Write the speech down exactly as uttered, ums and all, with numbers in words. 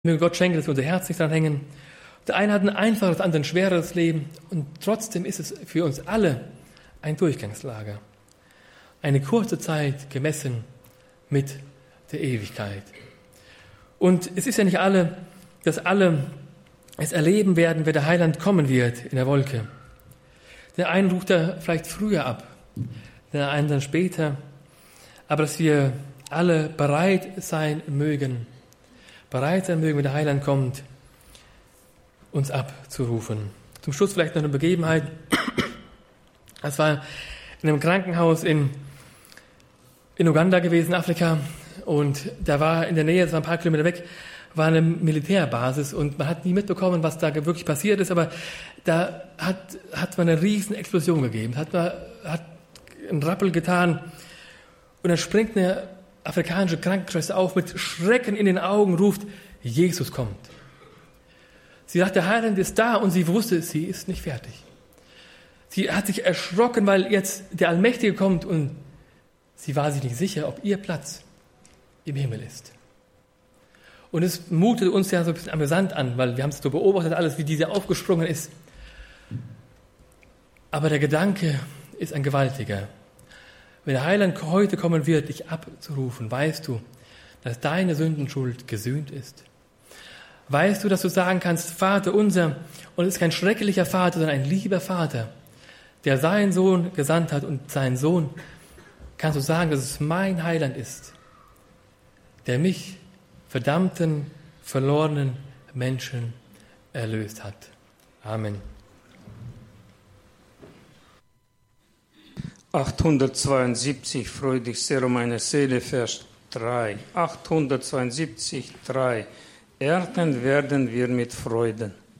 Möge Gott schenken, dass wir unser Herz nicht dran hängen. Der eine hat ein einfaches, der andere ein schwereres Leben. Und trotzdem ist es für uns alle ein Durchgangslager. Eine kurze Zeit gemessen mit der Ewigkeit. Und es ist ja nicht alle, dass alle es erleben werden, wer der Heiland kommen wird in der Wolke. Der eine ruft er vielleicht früher ab, der eine dann später. Aber dass wir alle bereit sein mögen, bereit sein mögen, wenn der Heiland kommt, uns abzurufen. Zum Schluss vielleicht noch eine Begebenheit. Das war in einem Krankenhaus in, in Uganda gewesen, Afrika. Und da war in der Nähe, das war ein paar Kilometer weg, war eine Militärbasis. Und man hat nie mitbekommen, was da wirklich passiert ist. Aber da hat, hat man eine riesen Explosion gegeben. Hat man hat einen Rappel getan. Und dann springt eine afrikanische Krankenschwester auf, mit Schrecken in den Augen ruft, Jesus kommt. Sie sagt, der Heiland ist da, und sie wusste, sie ist nicht fertig. Sie hat sich erschrocken, weil jetzt der Allmächtige kommt, und sie war sich nicht sicher, ob ihr Platz im Himmel ist. Und es mutet uns ja so ein bisschen amüsant an, weil wir haben es so beobachtet, alles, wie diese aufgesprungen ist. Aber der Gedanke ist ein gewaltiger. Wenn der Heiland heute kommen wird, dich abzurufen, weißt du, dass deine Sündenschuld gesühnt ist. Weißt du, dass du sagen kannst, Vater unser, und es ist kein schrecklicher Vater, sondern ein lieber Vater, der seinen Sohn gesandt hat, und sein Sohn, kannst du sagen, dass es mein Heiland ist, der mich, verdammten, verlorenen Menschen, erlöst hat. Amen. achthundertzweiundsiebzig, freu dich sehr um meine Seele, Vers drei. achthundertzweiundsiebzig, drei. Ernten werden wir mit Freuden.